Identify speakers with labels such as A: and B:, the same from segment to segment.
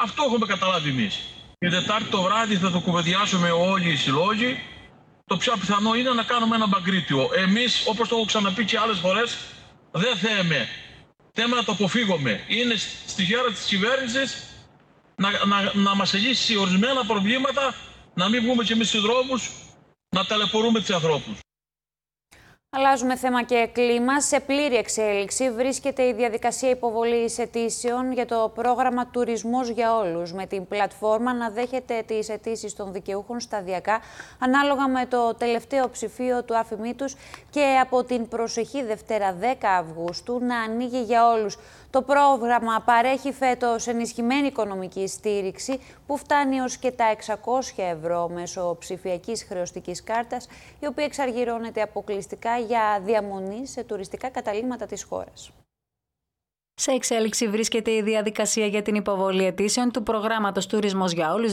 A: Αυτό έχουμε καταλάβει εμείς. Την Τετάρτη το βράδυ θα το κουβεντιάσουμε όλοι οι συλλόγοι. Το πιο πιθανό είναι να κάνουμε ένα μπαγκρίτιο. Εμείς, όπως το έχω ξαναπεί και άλλες φορές, δεν θέμε να το αποφύγουμε. Είναι στη χέρα της κυβέρνησης να μας λύσει ορισμένα προβλήματα, να μην βγούμε και εμείς στους δρόμους, να ταλαιπωρούμε τους ανθρώπους.
B: Αλλάζουμε θέμα και κλίμα. Σε πλήρη εξέλιξη βρίσκεται η διαδικασία υποβολής αιτήσεων για το πρόγραμμα Τουρισμός για Όλους, με την πλατφόρμα να δέχεται τις αιτήσεις των δικαιούχων σταδιακά, ανάλογα με το τελευταίο ψηφίο του άφημί τους, και από την προσεχή Δευτέρα 10 Αυγούστου να ανοίγει για όλους. Το πρόγραμμα παρέχει φέτος ενισχυμένη οικονομική στήριξη που φτάνει ως και τα 600 ευρώ μέσω ψηφιακής χρεωστικής κάρτας, η οποία εξαργυρώνεται αποκλειστικά για διαμονή σε τουριστικά καταλύματα της χώρας.
C: Σε εξέλιξη βρίσκεται η διαδικασία για την υποβολή αιτήσεων του προγράμματος Τουρισμός για Όλους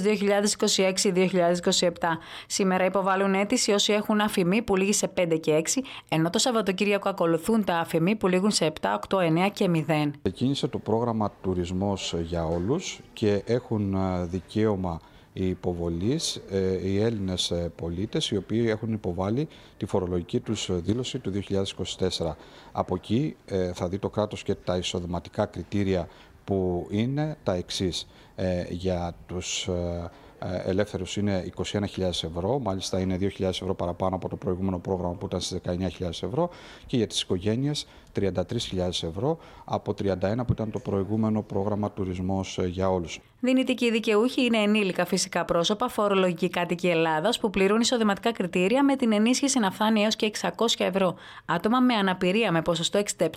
C: 2026-2027. Σήμερα υποβάλλουν αίτηση όσοι έχουν αφημί που λήγει σε 5 και 6, ενώ το Σαββατοκύριακο ακολουθούν τα αφημί που λήγουν σε 7, 8, 9 και 0.
D: Ξεκίνησε το πρόγραμμα Τουρισμός για Όλους και έχουν δικαίωμα υποβολής οι Έλληνες πολίτες οι οποίοι έχουν υποβάλει τη φορολογική τους δήλωση του 2024. Από εκεί θα δει το κράτος και τα εισοδηματικά κριτήρια που είναι τα εξής. Για τους ελεύθερους είναι 21.000 ευρώ, μάλιστα είναι 2.000 ευρώ παραπάνω από το προηγούμενο πρόγραμμα που ήταν στις 19.000 ευρώ, και για τις οικογένειες 33.000 ευρώ από 31 που ήταν το προηγούμενο πρόγραμμα Τουρισμός για Όλους.
C: Δυνητικοί δικαιούχοι είναι ενήλικα φυσικά πρόσωπα, φορολογικοί κάτοικοι Ελλάδας που πληρούν εισοδηματικά κριτήρια με την ενίσχυση να φτάνει έως και 600 ευρώ. Άτομα με αναπηρία με ποσοστό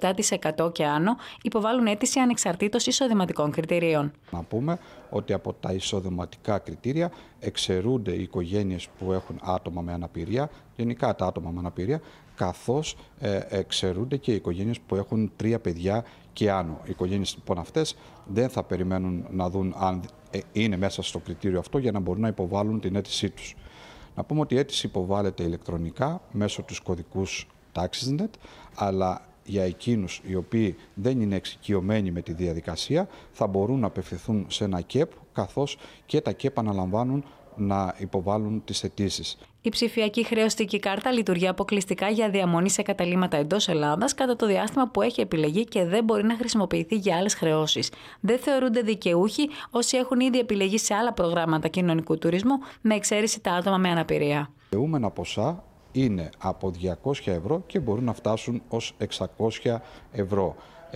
C: 67% και άνω υποβάλλουν αίτηση ανεξαρτήτως εισοδηματικών κριτηρίων.
D: Να πούμε ότι από τα εισοδηματικά κριτήρια εξαιρούνται οι οικογένειες που έχουν άτομα με αναπηρία, γενικά τα άτομα με αναπηρία, καθώς εξαιρούνται και οι οικογένειες που έχουν 3 παιδιά και άνω. Οι οικογένειες λοιπόν αυτές δεν θα περιμένουν να δουν αν είναι μέσα στο κριτήριο αυτό για να μπορούν να υποβάλουν την αίτησή τους. Να πούμε ότι η αίτηση υποβάλλεται ηλεκτρονικά μέσω τους κωδικούς TaxisNet, αλλά για εκείνους οι οποίοι δεν είναι εξοικειωμένοι με τη διαδικασία θα μπορούν να απευθυνθούν σε ένα ΚΕΠ, καθώς και τα ΚΕΠ αναλαμβάνουν να υποβάλουν τις αιτήσεις.
C: Η ψηφιακή χρεωστική κάρτα λειτουργεί αποκλειστικά για διαμονή σε καταλύματα εντός Ελλάδας κατά το διάστημα που έχει επιλεγεί και δεν μπορεί να χρησιμοποιηθεί για άλλες χρεώσεις. Δεν θεωρούνται δικαιούχοι όσοι έχουν ήδη επιλεγεί σε άλλα προγράμματα κοινωνικού τουρισμού, με εξαίρεση τα άτομα με αναπηρία.
D: Δικαιούμενα ποσά είναι από 200 ευρώ και μπορούν να φτάσουν ως 600 ευρώ.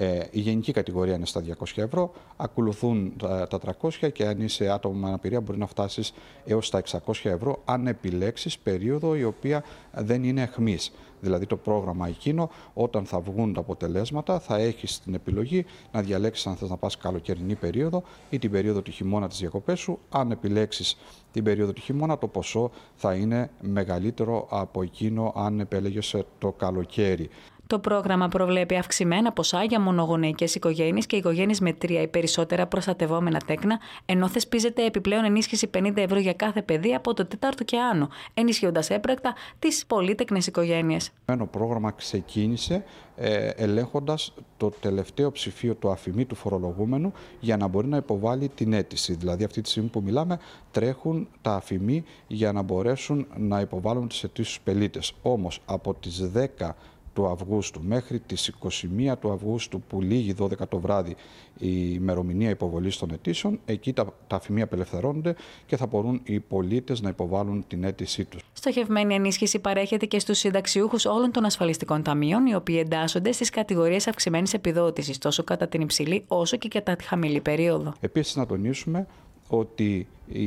D: Η γενική κατηγορία είναι στα 200 ευρώ, ακολουθούν τα 300 και αν είσαι άτομο με αναπηρία μπορεί να φτάσεις έως τα 600 ευρώ αν επιλέξεις περίοδο η οποία δεν είναι αιχμής. Δηλαδή το πρόγραμμα εκείνο, όταν θα βγουν τα αποτελέσματα, θα έχεις την επιλογή να διαλέξεις αν θες να πας καλοκαιρινή περίοδο ή την περίοδο του χειμώνα της διακοπές σου. Αν επιλέξεις την περίοδο του χειμώνα, το ποσό θα είναι μεγαλύτερο από εκείνο αν επέλεγες το καλοκαίρι.
C: Το πρόγραμμα προβλέπει αυξημένα ποσά για μονογονεϊκές οικογένειες και οικογένειες με 3 ή περισσότερα προστατευόμενα τέκνα, ενώ θεσπίζεται επιπλέον ενίσχυση 50 ευρώ για κάθε παιδί από το 4ο και άνω, ενισχύοντας έμπρακτα τις πολύτεκνες οικογένειες.
D: Το πρόγραμμα ξεκίνησε ελέγχοντας το τελευταίο ψηφίο του αφημί του φορολογούμενου για να μπορεί να υποβάλει την αίτηση. Δηλαδή αυτή τη στιγμή που μιλάμε τρέχουν τα αφημί για να μπορέσουν να υποβάλουν τις αιτήσεις στους πελίτες. Όμως από τις 10 του Αυγούστου μέχρι τις 21 του Αυγούστου που λήγει 12 το βράδυ η ημερομηνία υποβολής των αιτήσεων, εκεί τα αφημία απελευθερώνονται και θα μπορούν οι πολίτες να υποβάλουν την αίτησή τους.
C: Στοχευμένη ενίσχυση παρέχεται και στους συνταξιούχους όλων των ασφαλιστικών ταμείων, οι οποίοι εντάσσονται στις κατηγορίες αυξημένης επιδότησης, τόσο κατά την υψηλή όσο και κατά τη χαμηλή περίοδο.
D: Επίσης να τονίσουμε ότι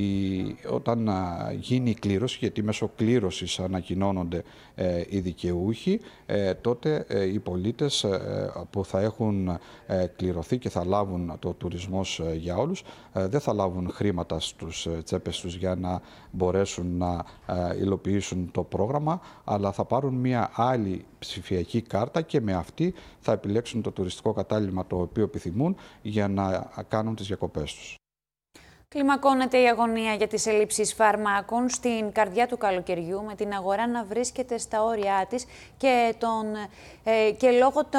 D: όταν γίνει η κλήρωση, γιατί μέσω κλήρωσης ανακοινώνονται οι δικαιούχοι, τότε οι πολίτες που θα έχουν κληρωθεί και θα λάβουν το Τουρισμός για Όλους δεν θα λάβουν χρήματα στους τσέπες τους για να μπορέσουν να υλοποιήσουν το πρόγραμμα, αλλά θα πάρουν μια άλλη ψηφιακή κάρτα και με αυτή θα επιλέξουν το τουριστικό κατάλημα το οποίο επιθυμούν για να κάνουν τις διακοπές τους.
B: Κλιμακώνεται η αγωνία για τις ελλείψεις φαρμάκων στην καρδιά του καλοκαιριού, με την αγορά να βρίσκεται στα όρια της και λόγω των